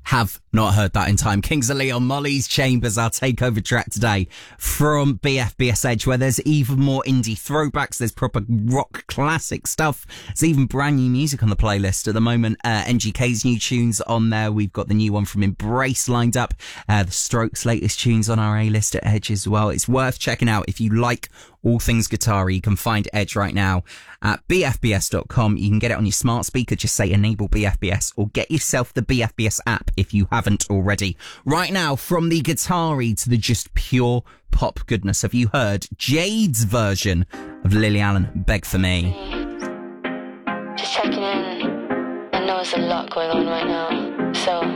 Have not heard that in time. Kings of Leon, Molly's Chambers, our takeover track today from BFBS Edge, where there's even more indie throwbacks. There's proper rock classic stuff. There's even brand new music on the playlist at the moment. NGK's new tunes on there. We've got the new one from Embrace lined up. The Strokes' latest tunes on our A-list at Edge as well. It's worth checking out if you like all things guitar. You can find Edge right now at bfbs.com. You can get it on your smart speaker. Just say enable BFBS or get yourself the BFBS app if you haven't already. Right now, from the guitar-y to the just pure pop goodness, have you heard Jade's version of Lily Allen, Beg For Me? Just checking in. I know there's a lot going on right now, so